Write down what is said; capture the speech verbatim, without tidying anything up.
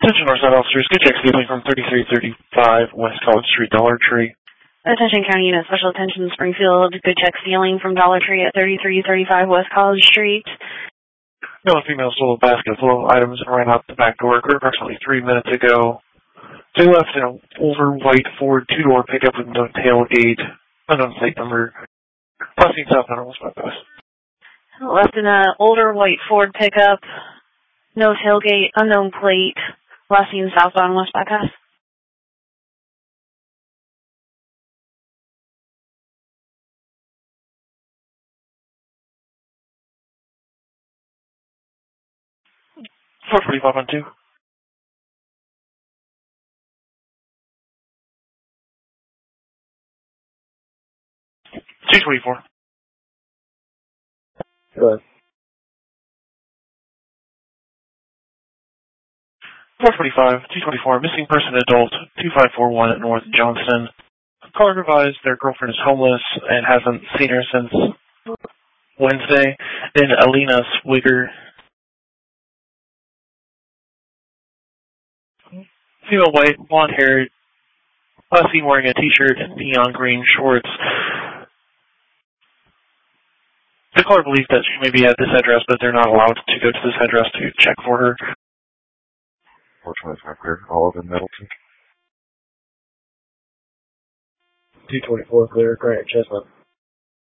Attention Northside officers, good check stealing from thirty-three thirty-five West College Street, Dollar Tree. Attention County Unit, Special Attention Springfield, good check stealing from Dollar Tree at thirty-three thirty-five West College Street. Male and female stole a basket full of items and ran out the back door approximately three minutes ago. They left in an older white Ford two-door pickup with no tailgate, unknown plate number, crossing South Mineral Bypass. Left in an older white Ford pickup, no tailgate, unknown plate, last seen southbound West Bypass. four forty-five on two. two twenty-four. Good. four forty-five, two twenty-four, missing person adult, two five four one at North Johnston. Caller advised their girlfriend is homeless and hasn't seen her since Wednesday in Alina Swigger. Female white, blonde haired, last seen wearing a t-shirt and neon green shorts. The caller believes that she may be at this address, but they're not allowed to go to this address to check for her. four twenty-five clear, all of them Middleton. two twenty-four clear, Grant Chestnut.